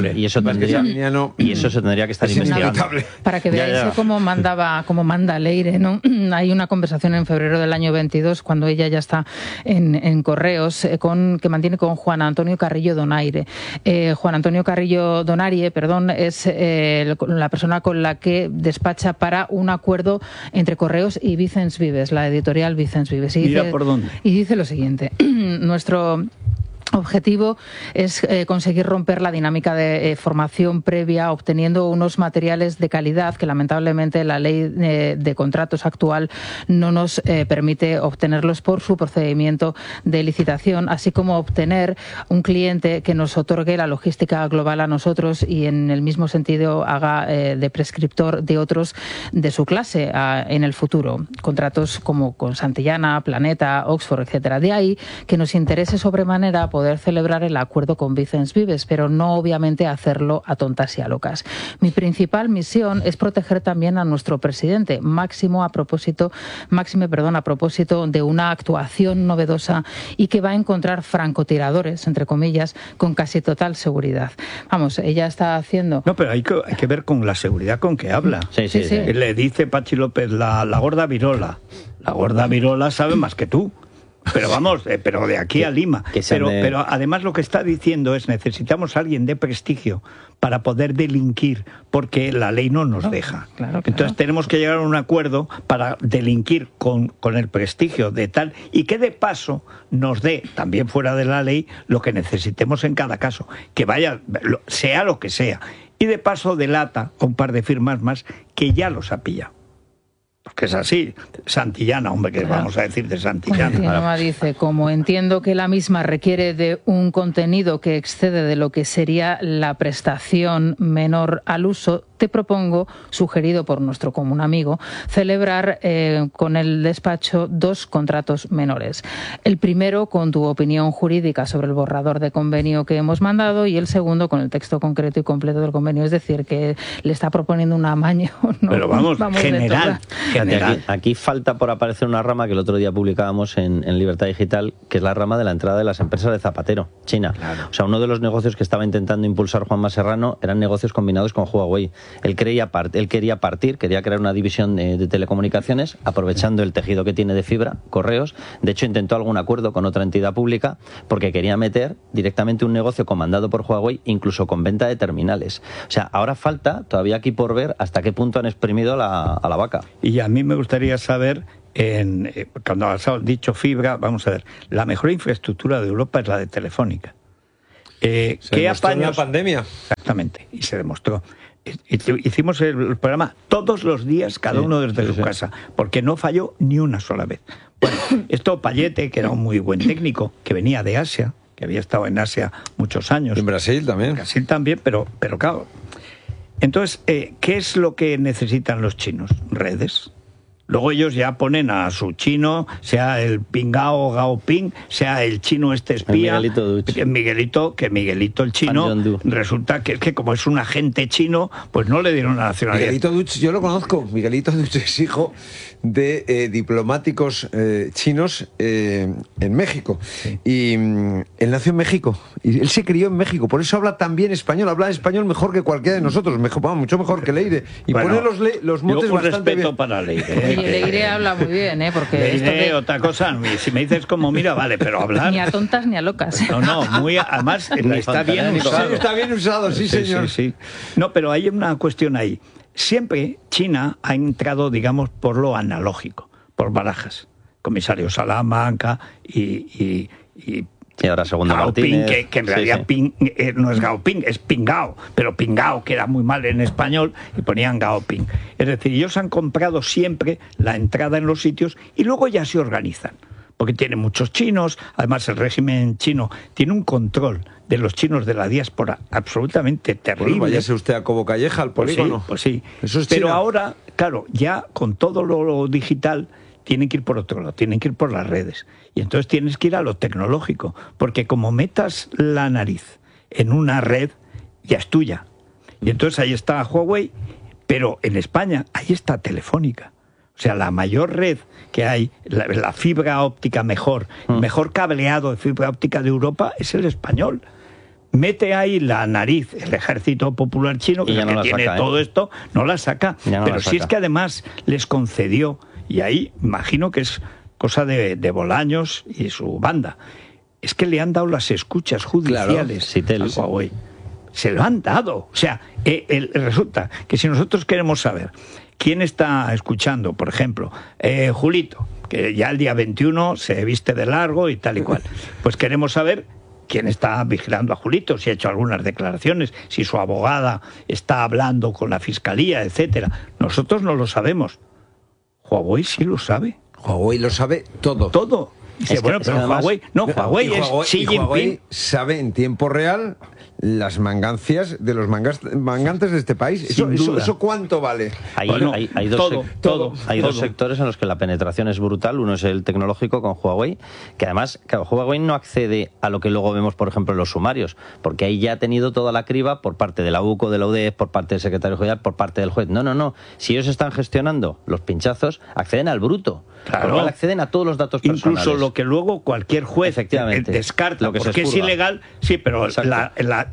que estar investigando. Para que veáis cómo manda Leire, ¿no? Hay una conversación en febrero del año 22, cuando ella ya está en Correos, que mantiene con Juan Antonio Carrillo Donaire. Juan Antonio Carrillo Donaire, es la persona con la que despacha para un acuerdo entre Correos y Vicens Vives, la editorial Vicens Vives. Mira por dónde. Y dice lo siguiente: nuestro objetivo es conseguir romper la dinámica de formación previa, obteniendo unos materiales de calidad que lamentablemente la ley de contratos actual no nos permite obtenerlos por su procedimiento de licitación, así como obtener un cliente que nos otorgue la logística global a nosotros y en el mismo sentido haga de prescriptor de otros de su clase en el futuro. Contratos como con Santillana, Planeta, Oxford, etcétera. De ahí que nos interese sobremanera poder celebrar el acuerdo con Vicens Vives, pero no obviamente hacerlo a tontas y a locas. Mi principal misión es proteger también a nuestro presidente, máxime a propósito de una actuación novedosa y que va a encontrar francotiradores, entre comillas, con casi total seguridad. Vamos, ella está haciendo... No, pero hay que ver con la seguridad con que habla. Sí. Le dice Pachi López, la gorda virola. La gorda virola sabe más que tú. Pero vamos, pero de aquí a Lima. Pero además lo que está diciendo es necesitamos a alguien de prestigio para poder delinquir, porque la ley no nos deja. Claro. Entonces tenemos que llegar a un acuerdo para delinquir con el prestigio de tal, y que de paso nos dé, también fuera de la ley, lo que necesitemos en cada caso. Que vaya, sea lo que sea. Y de paso delata a un par de firmas más que ya los ha pillado. Porque es así, Santillana, hombre, que vamos a decir de Santillana. Bueno, dice, como entiendo que la misma requiere de un contenido que excede de lo que sería la prestación menor al uso, te propongo, sugerido por nuestro común amigo, celebrar con el despacho 2 contratos menores. El primero con tu opinión jurídica sobre el borrador de convenio que hemos mandado, y el segundo con el texto concreto y completo del convenio. Es decir, que le está proponiendo un amaño. ¿No? Pero vamos general. Aquí falta por aparecer una rama que el otro día publicábamos en Libertad Digital, que es la rama de la entrada de las empresas de Zapatero, China. Claro. O sea, uno de los negocios que estaba intentando impulsar Juanma Serrano eran negocios combinados con Huawei. Él quería crear una división de telecomunicaciones, aprovechando el tejido que tiene de fibra, correos. De hecho, intentó algún acuerdo con otra entidad pública porque quería meter directamente un negocio comandado por Huawei, incluso con venta de terminales. O sea, ahora falta todavía aquí por ver hasta qué punto han exprimido a la vaca. Y a mí me gustaría saber, cuando has dicho fibra, vamos a ver, la mejor infraestructura de Europa es la de Telefónica. ¿Qué apaños? En la pandemia. Exactamente, y se demostró. Hicimos el programa todos los días, cada uno desde su casa, porque no falló ni una sola vez. Bueno, esto Payete, que era un muy buen técnico, que venía de Asia, que había estado en Asia muchos años. En Brasil también. En Brasil también, pero claro. Entonces, ¿qué es lo que necesitan los chinos? Redes. Luego ellos ya ponen a su chino, sea el Pingao Gaoping, sea el chino espía, Miguelito el chino, resulta que como es un agente chino, pues no le dieron la nacionalidad. Miguelito Duch, yo lo conozco. Miguelito Duch es hijo de diplomáticos chinos en México. Sí. Y él nació en México y él se crió en México, por eso habla tan bien español, habla español mejor que cualquiera de nosotros, mucho mejor que Leire, y pone los motes bastante bien. Para Leire. Y Leire habla muy bien, porque Leire, otra cosa, si me dices como mira, vale, pero hablar ni a tontas ni a locas. No, además está bien usado. Sí, está bien usado, sí, señor. Sí. No, pero hay una cuestión ahí. Siempre China ha entrado, digamos, por lo analógico, por barajas. Comisario Salamanca y ahora Segundo Gaoping, Martínez. que en realidad no es Gaoping, es Pingao, pero Pingao queda muy mal en español y ponían Gaoping. Es decir, ellos han comprado siempre la entrada en los sitios y luego ya se organizan, porque tienen muchos chinos. Además, el régimen chino tiene un control de los chinos de la diáspora absolutamente terrible. Pues váyase usted a Cobo Calleja, al polígono. Pues sí. Eso es pero China. Ahora, claro, ya con todo lo digital, tienen que ir por otro lado, tienen que ir por las redes. Y entonces tienes que ir a lo tecnológico, porque como metas la nariz en una red, ya es tuya. Y entonces ahí está Huawei, pero en España ahí está Telefónica. O sea, la mayor red que hay, la fibra óptica mejor cableado de fibra óptica de Europa es el español. Mete ahí la nariz el Ejército Popular Chino, que, no tiene saca, todo esto, no la saca. No pero si es que además les concedió, y ahí imagino que es cosa de Bolaños y su banda, es que le han dado las escuchas judiciales a Huawei. Se lo han dado. O sea, resulta que si nosotros queremos saber quién está escuchando, por ejemplo, Julito, que ya el día 21 se viste de largo y tal y cual, pues queremos saber quién está vigilando a Julito, si ha hecho algunas declaraciones, si su abogada está hablando con la fiscalía, etcétera. Nosotros no lo sabemos. Huawei sí lo sabe. Huawei lo sabe todo. Todo. Dice, pero Huawei, Huawei es Xi Jinping. Huawei sabe en tiempo real las mangancias de los mangantes de este país. ¿Eso cuánto vale? Hay dos sectores en los que la penetración es brutal. Uno es el tecnológico con Huawei, que además, claro, Huawei no accede a lo que luego vemos, por ejemplo, en los sumarios, porque ahí ya ha tenido toda la criba por parte de la UCO, de la UDEF, por parte del secretario general, por parte del juez. No. Si ellos están gestionando los pinchazos, acceden al bruto. Claro. Acceden a todos los datos personales. Incluso lo que luego cualquier juez descarta, porque es ilegal, sí, pero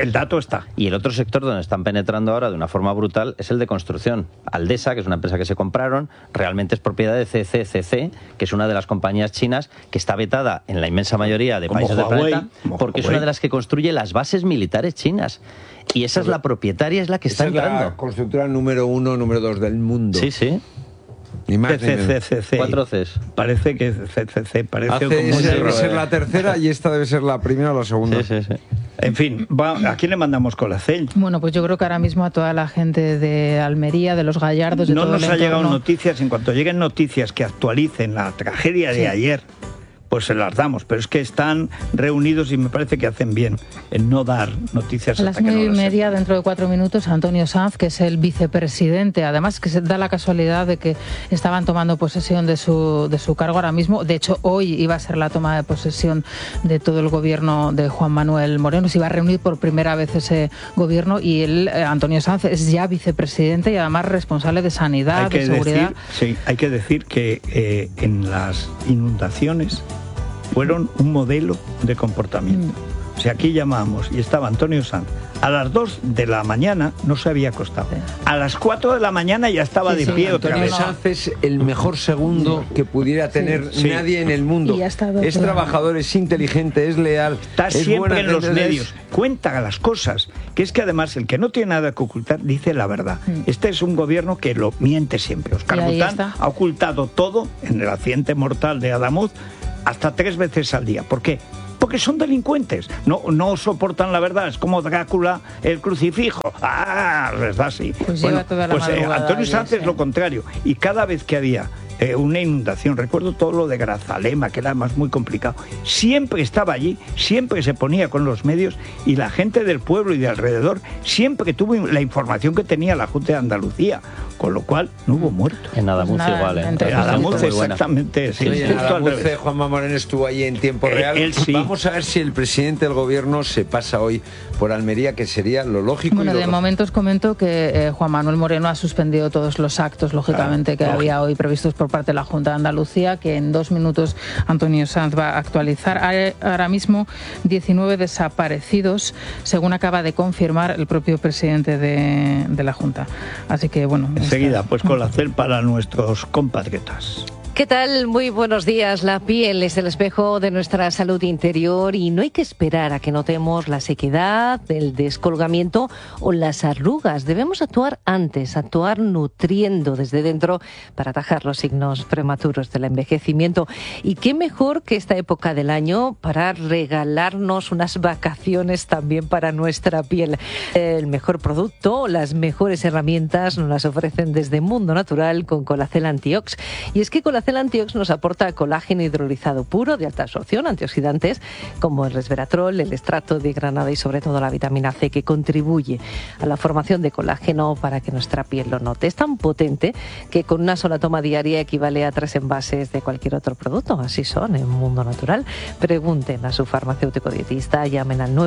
el dato está. Y el otro sector donde están penetrando ahora de una forma brutal es el de construcción. Aldesa, que es una empresa que se compraron, realmente es propiedad de CCCC, que es una de las compañías chinas que está vetada en la inmensa mayoría de países del planeta, porque es una de las que construye las bases militares chinas. Y esa es la propietaria, es la que está entrando. Es la constructora número 1, número 2 del mundo. Sí, sí. Ni más ni menos. CCCC. 4 Cs. Parece que CCC parece debe ser la tercera y esta debe ser la primera o la segunda. Sí. En fin, ¿a quién le mandamos Colacel? Bueno, pues yo creo que ahora mismo a toda la gente de Almería, de los Gallardos, de no todo nos el ha llegado entorno. Noticias. En cuanto lleguen noticias que actualicen la tragedia de ayer, pues se las damos, pero es que están reunidos y me parece que hacen bien en no dar noticias A las hasta que no 9:30, dentro de 4 minutos, Antonio Sanz, que es el vicepresidente, además que se da la casualidad de que estaban tomando posesión de su cargo ahora mismo. De hecho, hoy iba a ser la toma de posesión de todo el gobierno de Juan Manuel Moreno. Se iba a reunir por primera vez ese gobierno y él, Antonio Sanz, es ya vicepresidente y además responsable de sanidad, de seguridad. Hay que decir que en las inundaciones fueron un modelo de comportamiento. O sea, aquí llamamos y estaba Antonio Sanz. A las 2 de la mañana no se había acostado. A las 4 de la mañana ya estaba de pie otra vez. Antonio Sanz es el mejor segundo que pudiera tener nadie en el mundo. Es trabajador, es inteligente, es leal. Está siempre en los medios. Cuenta las cosas. Que es que además el que no tiene nada que ocultar dice la verdad. Este es un gobierno que lo miente siempre. Óscar Bután ha ocultado todo en el accidente mortal de Adamuz hasta 3 veces al día. ¿Por qué? Porque son delincuentes, no soportan la verdad, es como Drácula, el crucifijo, les da así. Pues lleva toda la madrugada Antonio Sanz es lo contrario, y cada vez que había una inundación, recuerdo todo lo de Grazalema, que era más muy complicado, siempre estaba allí, siempre se ponía con los medios, y la gente del pueblo y de alrededor siempre tuvo la información que tenía la Junta de Andalucía, con lo cual no hubo muertos. En Adamuz igual, En Adamuz exactamente, sí. En Adamuz Juanma Moreno estuvo allí en tiempo real. Sí. Vamos a ver si el presidente del gobierno se pasa hoy por Almería, que sería lo lógico. Bueno, de momento os comento que Juan Manuel Moreno ha suspendido todos los actos, lógicamente, que había hoy previstos por parte de la Junta de Andalucía, que en 2 minutos Antonio Sanz va a actualizar. Hay ahora mismo 19 desaparecidos, según acaba de confirmar el propio presidente de la Junta. Así que, bueno... Enseguida, pues Colacel para nuestros compatriotas. ¿Qué tal? Muy buenos días. La piel es el espejo de nuestra salud interior y no hay que esperar a que notemos la sequedad, el descolgamiento o las arrugas. Debemos actuar antes, actuar nutriendo desde dentro para atajar los signos prematuros del envejecimiento. Y qué mejor que esta época del año para regalarnos unas vacaciones también para nuestra piel. El mejor producto, las mejores herramientas nos las ofrecen desde Mundo Natural con Colacel Antiox. Y es que Colacel Antiox nos aporta colágeno hidrolizado puro de alta absorción, antioxidantes como el resveratrol, el extracto de granada y sobre todo la vitamina C, que contribuye a la formación de colágeno para que nuestra piel lo note. Es tan potente que con una sola toma diaria equivale a 3 envases de cualquier otro producto. Así son en Mundo Natural. Pregunten a su farmacéutico dietista, llamen al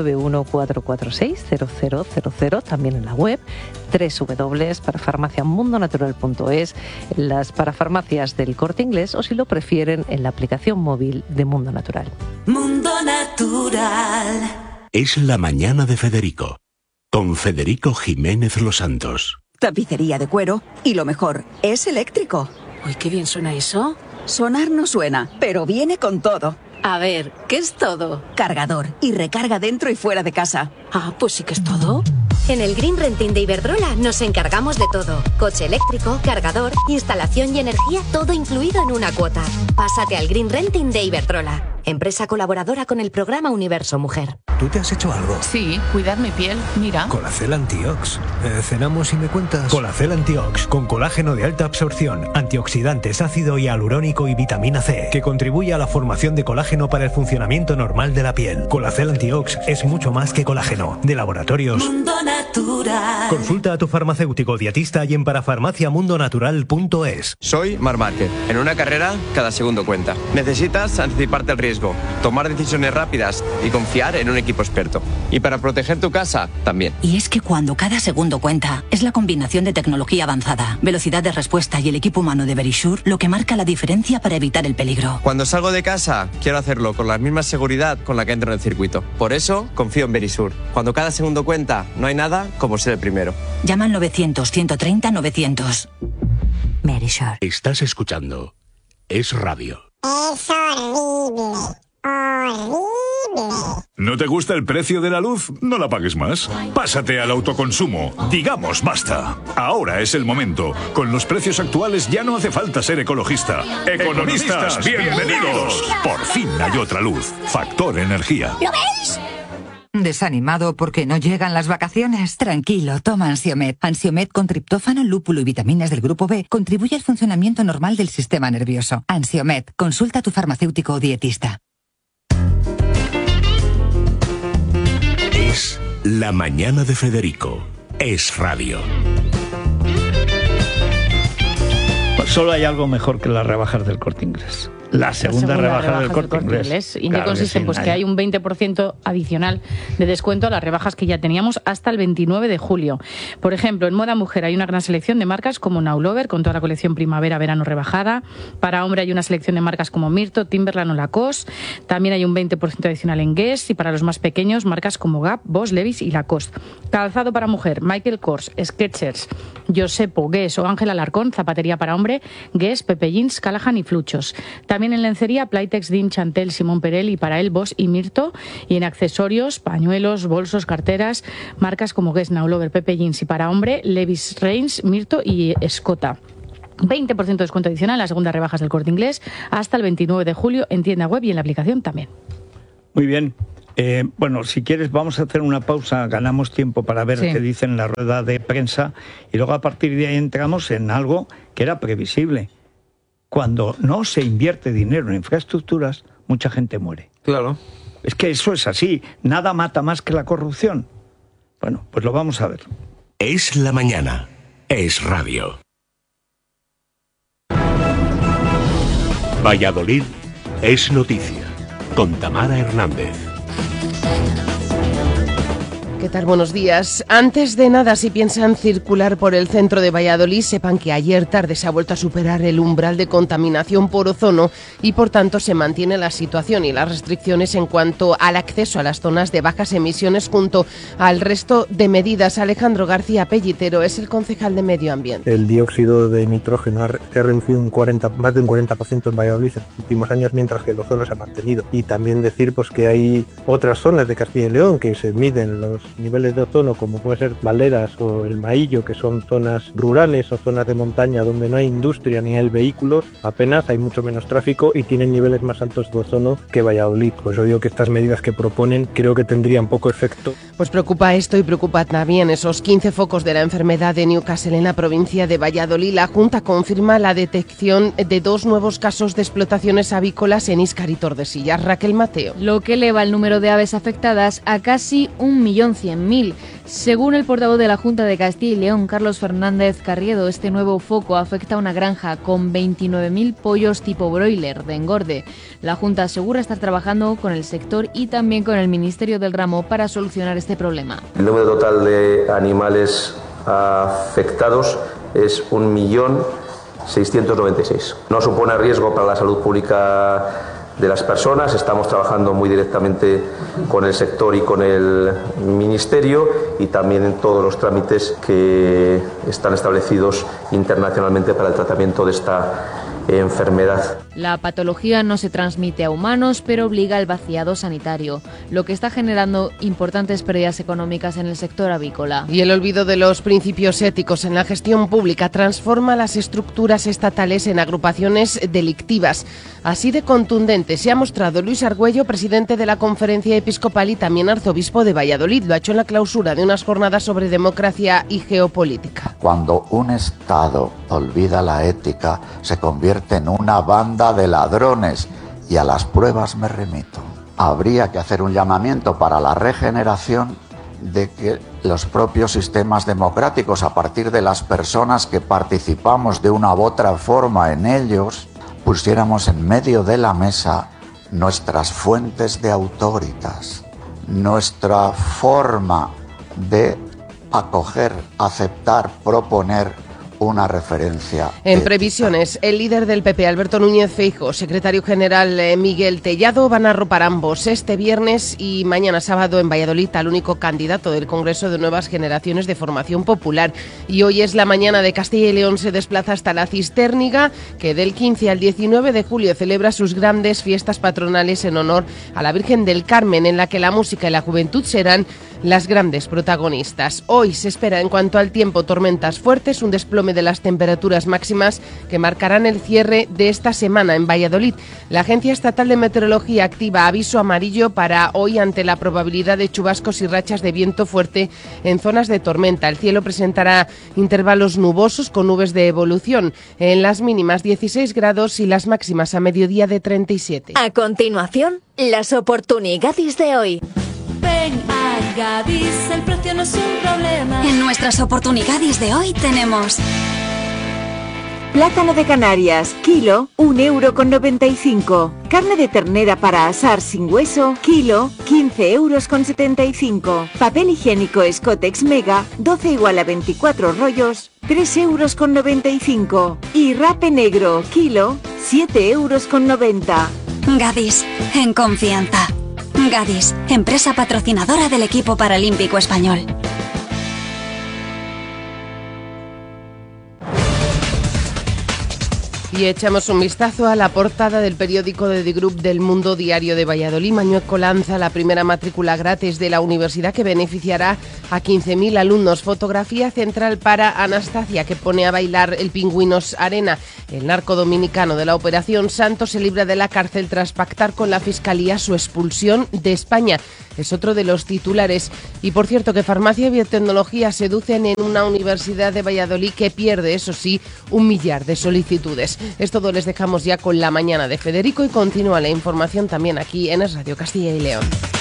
914460000, también en la web www.parafarmaciamundonatural.es, las parafarmacias del Corte Inglés o, si lo prefieren, en la aplicación móvil de Mundo Natural. Mundo Natural. Es la mañana de Federico, con Federico Jiménez Los Santos. Tapicería de cuero y lo mejor, es eléctrico. Uy, qué bien suena eso. Sonar no suena, pero viene con todo. A ver, ¿qué es todo? Cargador y recarga dentro y fuera de casa. Ah, pues sí que es todo. En el Green Renting de Iberdrola nos encargamos de todo. Coche eléctrico, cargador, instalación y energía, todo incluido en una cuota. Pásate al Green Renting de Iberdrola, empresa colaboradora con el programa Universo Mujer. ¿Tú te has hecho algo? Sí, cuidar mi piel, mira. Colacel Antiox. ¿Cenamos y me cuentas? Colacel Antiox, con colágeno de alta absorción, antioxidantes, ácido hialurónico y vitamina C, que contribuye a la formación de colágeno para el funcionamiento normal de la piel. Colacel Antiox es mucho más que colágeno. De Laboratorios Mundo Natural. Consulta a tu farmacéutico dietista y en parafarmaciamundonatural.es. Soy Marc Márquez. En una carrera, cada segundo cuenta. Necesitas anticiparte al riesgo, tomar decisiones rápidas y confiar en un equipo experto. Y para proteger tu casa, también. Y es que cuando cada segundo cuenta, es la combinación de tecnología avanzada, velocidad de respuesta y el equipo humano de Verisure lo que marca la diferencia para evitar el peligro. Cuando salgo de casa, quiero hacerlo con la misma seguridad con la que entro en el circuito. Por eso, confío en Verisure. Cuando cada segundo cuenta, no hay nada como ser el primero. Llama al 900-130-900. Verisure. Estás escuchando Es Radio. Es horrible. Horrible. ¿No te gusta el precio de la luz? No la pagues más. Pásate al autoconsumo. Digamos basta. Ahora es el momento. Con los precios actuales ya no hace falta ser ecologista. ¡Economistas, bienvenidos! Por fin hay otra luz. Factor Energía. ¿Lo veis? ¿Desanimado porque no llegan las vacaciones? Tranquilo, toma Ansiomed. Ansiomed con triptófano, lúpulo y vitaminas del grupo B contribuye al funcionamiento normal del sistema nervioso. Ansiomed, consulta a tu farmacéutico o dietista. Es La Mañana de Federico. Es Radio. Pues solo hay algo mejor que las rebajas del Corte Inglés. La segunda rebaja del Corte Inglés. ¿Y en qué consisten? Pues que hay un 20% adicional de descuento a las rebajas que ya teníamos hasta el 29 de julio. Por ejemplo, en moda mujer hay una gran selección de marcas como Now Lover, con toda la colección primavera-verano rebajada. Para hombre hay una selección de marcas como Myrto, Timberland o Lacoste. También hay un 20% adicional en Guess. Y para los más pequeños, marcas como Gap, Boss, Levi's y Lacoste. Calzado para mujer, Michael Kors, Skechers, Josepo, Guess o Ángel Alarcón. Zapatería para hombre, Guess, Pepe Jeans, Callahan y Fluchos. También en lencería, Playtex, Dean, Chantel, Simón Perel y para él Boss y Myrto. Y en accesorios, pañuelos, bolsos, carteras, marcas como Guess, Now Lover, Pepe Jeans y para hombre, Levi's, Reigns, Myrto y Escota. 20% de descuento adicional en las segundas rebajas del Corte Inglés hasta el 29 de julio en tienda web y en la aplicación también. Muy bien. Bueno, si quieres vamos a hacer una pausa, ganamos tiempo para ver qué dicen en la rueda de prensa y luego a partir de ahí entramos en algo que era previsible. Cuando no se invierte dinero en infraestructuras, mucha gente muere. Claro. Es que eso es así. Nada mata más que la corrupción. Bueno, pues lo vamos a ver. Es la mañana. Es Radio. Valladolid es noticia. Con Tamara Hernández. ¿Qué tal? Buenos días. Antes de nada, si piensan circular por el centro de Valladolid, sepan que ayer tarde se ha vuelto a superar el umbral de contaminación por ozono y, por tanto, se mantiene la situación y las restricciones en cuanto al acceso a las zonas de bajas emisiones junto al resto de medidas. Alejandro García Pellitero es el concejal de Medio Ambiente. El dióxido de nitrógeno se ha reducido más de un 40% en Valladolid en los últimos años, mientras que el ozono se ha mantenido. Y también decir pues que hay otras zonas de Castilla y León que se miden los niveles de ozono, como puede ser Valderas o el Maillo, que son zonas rurales o zonas de montaña donde no hay industria ni hay vehículos, apenas hay mucho menos tráfico y tienen niveles más altos de ozono que Valladolid. Por eso digo que estas medidas que proponen creo que tendrían poco efecto. Pues preocupa esto y preocupa también esos 15 focos de la enfermedad de Newcastle en la provincia de Valladolid. La Junta confirma la detección de 2 nuevos casos de explotaciones avícolas en Íscar y Tordesillas. Raquel Mateo. Lo que eleva el número de aves afectadas a casi 1.100.000. Según el portavoz de la Junta de Castilla y León, Carlos Fernández Carriedo, este nuevo foco afecta a una granja con 29.000 pollos tipo broiler de engorde. La Junta asegura estar trabajando con el sector y también con el Ministerio del Ramo para solucionar este problema. El número total de animales afectados es 1.696.000. No supone riesgo para la salud pública de las personas. Estamos trabajando muy directamente con el sector y con el Ministerio y también en todos los trámites que están establecidos internacionalmente para el tratamiento de esta enfermedad. La patología no se transmite a humanos, pero obliga al vaciado sanitario, lo que está generando importantes pérdidas económicas en el sector avícola. Y el olvido de los principios éticos en la gestión pública transforma las estructuras estatales en agrupaciones delictivas. Así de contundente se ha mostrado Luis Argüello, presidente de la Conferencia Episcopal y también arzobispo de Valladolid. Lo ha hecho en la clausura de unas jornadas sobre democracia y geopolítica. Cuando un Estado olvida la ética, se convierte en una banda de ladrones y a las pruebas me remito. Habría que hacer un llamamiento para la regeneración de que los propios sistemas democráticos, a partir de las personas que participamos de una u otra forma en ellos, pusiéramos en medio de la mesa nuestras fuentes de autoritas, nuestra forma de acoger, aceptar, proponer una referencia. En previsiones, el líder del PP, Alberto Núñez Feijóo, secretario general Miguel Tellado, van a arropar ambos este viernes y mañana sábado en Valladolid al único candidato del Congreso de Nuevas Generaciones de Formación Popular. Y hoy es la mañana de Castilla y León, se desplaza hasta la Cistérniga, que del 15 al 19 de julio celebra sus grandes fiestas patronales en honor a la Virgen del Carmen, en la que la música y la juventud serán las grandes protagonistas. Hoy se espera, en cuanto al tiempo, tormentas fuertes, un desplome de las temperaturas máximas que marcarán el cierre de esta semana en Valladolid. La Agencia Estatal de Meteorología activa aviso amarillo para hoy ante la probabilidad de chubascos y rachas de viento fuerte en zonas de tormenta. El cielo presentará intervalos nubosos con nubes de evolución. En las mínimas 16 grados y las máximas a mediodía de 37. A continuación, las oportunidades de hoy. Ven a Gadis, el precio no es un problema. En nuestras oportunidades de hoy tenemos plátano de Canarias, kilo, 1,95 €. Carne de ternera para asar sin hueso, kilo, 15,75 €. Papel higiénico Scottex Mega, 12 igual a 24 rollos, 3,95 €. Y rape negro, kilo, 7,90 €. Gadis, en confianza. Gadis, empresa patrocinadora del equipo paralímpico español. Y echamos un vistazo a la portada del periódico de The Group del Mundo Diario de Valladolid. Mañueco lanza la primera matrícula gratis de la universidad que beneficiará a 15.000 alumnos. Fotografía central para Anastasia, que pone a bailar el Pingüinos Arena. El narco dominicano de la Operación Santos se libra de la cárcel tras pactar con la Fiscalía su expulsión de España. Es otro de los titulares. Y por cierto, que farmacia y biotecnología seducen en una universidad de Valladolid que pierde, eso sí, 1 millar de solicitudes. Es todo, les dejamos ya con la mañana de Federico y continúa la información también aquí en Es Radio Castilla y León.